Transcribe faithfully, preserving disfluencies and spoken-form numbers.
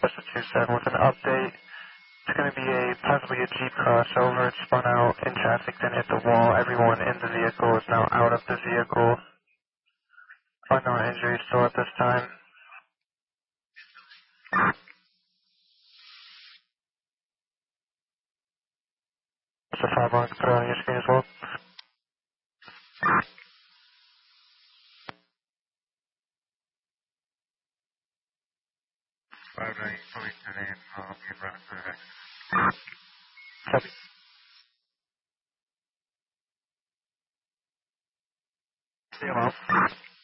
Just a two seven with an update. It's going to be a possibly a Jeep crossover. It spun out in traffic, then hit the wall. Everyone in the vehicle is now out of the vehicle. Unknown injuries still at this time. It's a five one, put it on your screen as well. five nine, fully today, I'll be running for the next. Copy. See you, Mom.